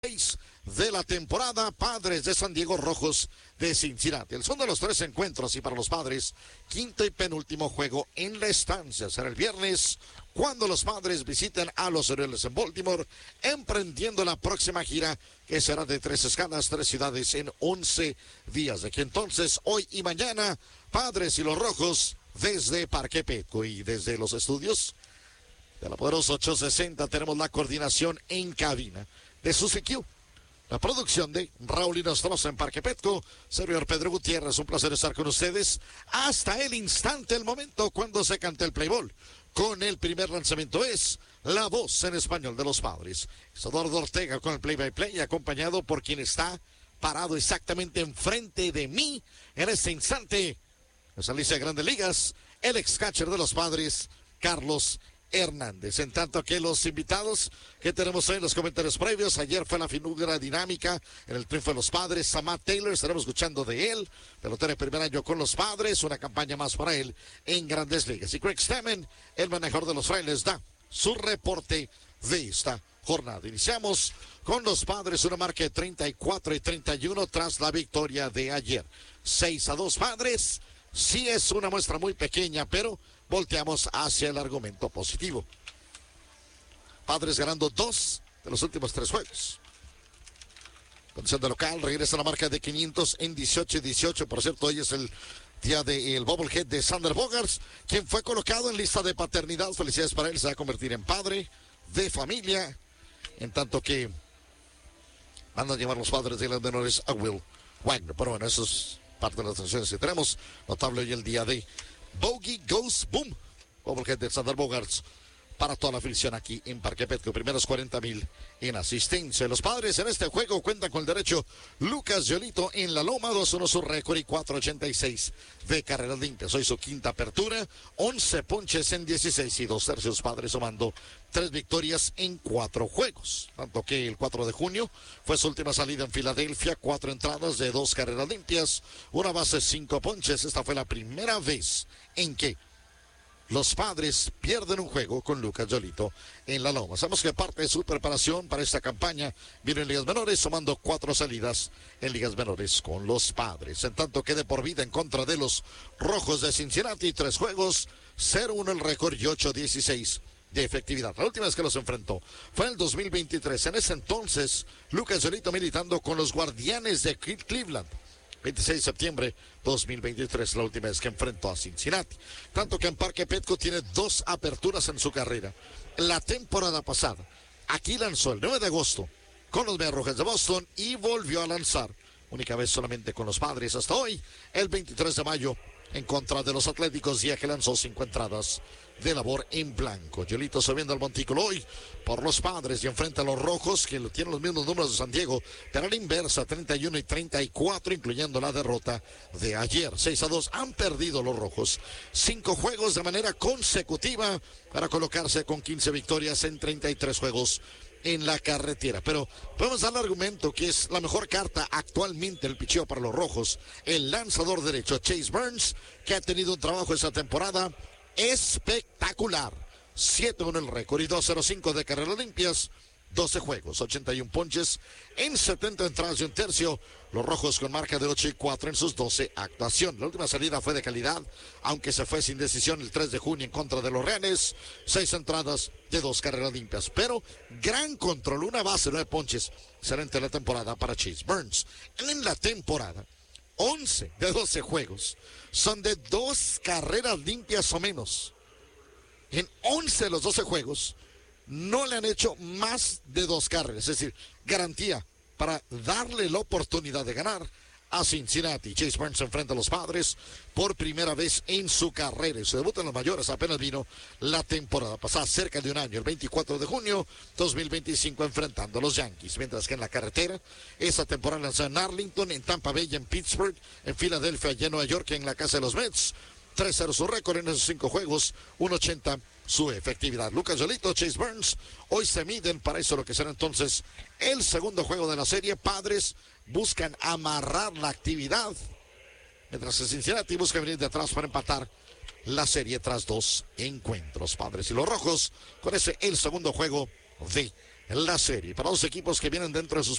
de la temporada. Padres de San Diego, Rojos de Cincinnati. El son de los tres encuentros y para los Padres, quinto y penúltimo juego en la estancia. Será el viernes cuando los Padres visiten a los Orioles en Baltimore, emprendiendo la próxima gira que será de 3 escalas, 3 ciudades en 11 días. De aquí entonces, hoy y mañana, Padres y los Rojos desde Parque Petco y desde los estudios de la poderosa 860 tenemos la coordinación en cabina de Suzy Q. La producción de Raúl Inostroza en Parque Petco, servidor Pedro Gutiérrez, un placer estar con ustedes hasta el instante, el momento cuando se canta el play ball. Con el primer lanzamiento es la voz en español de los Padres. Es Eduardo Ortega con el play-by-play, acompañado por quien está parado exactamente enfrente de mí en este instante. Es Alicia de Grandes Ligas, el ex catcher de los Padres, Carlos Hernández. En tanto que los invitados que tenemos hoy en los comentarios previos, ayer fue la figura dinámica en el triunfo de los Padres, Samad Taylor, estaremos escuchando de él, pelotero de primer año con los Padres, una campaña más para él en Grandes Ligas. Y Craig Stammen, el manejador de los Frailes, da su reporte de esta jornada. Iniciamos con los Padres, una marca de 34 y 31 tras la victoria de ayer. 6-2 Padres. Sí es una muestra muy pequeña, pero volteamos hacia el argumento positivo. Padres ganando 2 de los últimos 3 juegos. Condición de local, regresa la marca de 500 en 18 y 18. Por cierto, hoy es el día del bobblehead de Xander Bogaerts, quien fue colocado en lista de paternidad. Felicidades para él, se va a convertir en padre de familia. En tanto que van a llevar los Padres de las menores a Will Wagner. Pero bueno, eso es parte de las atenciones que tenemos. Notable hoy el día de Bogey Goes Boom, bobblehead de Xander Bogaerts para toda la afición aquí en Parque Petco. Primeros 40,000 en asistencia. Los Padres en este juego cuentan con el derecho Lucas Yolito en la loma, 2-1 su récord y 4.86 de carreras limpias. Hoy su quinta apertura, 11 ponches en 16 y 2/3. Padres sumando 3 victorias en 4 juegos. Tanto que el 4 de junio fue su última salida en Filadelfia, 4 entradas de 2 carreras limpias, una base, 5 ponches. Esta fue la primera vez en que los Padres pierden un juego con Lucas Yolito en la loma. Sabemos que parte de su preparación para esta campaña viene en ligas menores, sumando 4 salidas en ligas menores con los Padres. En tanto que de por vida en contra de los Rojos de Cincinnati, 3 juegos, 0-1 el récord y 8.16 de efectividad. La última vez que los enfrentó fue en el 2023. En ese entonces, Lucas Yolito militando con los Guardianes de Cleveland. 26 de septiembre 2023, la última vez que enfrentó a Cincinnati. Tanto que en Parque Petco tiene 2 aperturas en su carrera. La temporada pasada, aquí lanzó el 9 de agosto con los Medias Rojas de Boston y volvió a lanzar, única vez solamente con los Padres hasta hoy, el 23 de mayo, en contra de los Atléticos, día que lanzó 5 entradas de labor en blanco. Yolito subiendo al montículo hoy por los Padres y enfrenta a los Rojos, que tienen los mismos números de San Diego, pero a la inversa, 31 y 34, incluyendo la derrota de ayer. 6-2 han perdido los Rojos 5 juegos de manera consecutiva para colocarse con 15 victorias en 33 juegos en la carretera. Pero podemos dar el argumento que es la mejor carta actualmente el picheo para los Rojos, el lanzador derecho Chase Burns, que ha tenido un trabajo esta temporada espectacular. 7-1 el récord y 2.05 de carreras limpias, 12 juegos, 81 ponches en 70 entradas y un tercio. Los Rojos con marca de 8-4 en sus 12 actuaciones. La última salida fue de calidad, aunque se fue sin decisión el 3 de junio en contra de los Reales. 6 entradas de 2 carreras limpias, pero gran control, una base, 9 ponches. Excelente la temporada para Chase Burns. En la temporada, 11 de 12 juegos son de 2 carreras limpias o menos. En 11 de los 12 juegos no le han hecho más de 2 carreras, es decir, garantía para darle la oportunidad de ganar a Cincinnati. Chase Burns se enfrenta a los Padres por primera vez en su carrera. Y su debut en los mayores apenas vino la temporada pasada, cerca de un año, el 24 de junio 2025, enfrentando a los Yankees. Mientras que en la carretera, esta temporada lanzó en Arlington, en Tampa Bay, en Pittsburgh, en Filadelfia y en Nueva York, en la casa de los Mets. 3-0 su récord en esos 5 juegos, 1.80 su efectividad. Lucas Yolito, Chase Burns, hoy se miden para eso lo que será entonces el segundo juego de la serie. Padres buscan amarrar la actividad, mientras que Cincinnati busca venir de atrás para empatar la serie tras 2 encuentros. Padres y los Rojos con ese el segundo juego de la serie. Para los equipos que vienen dentro de sus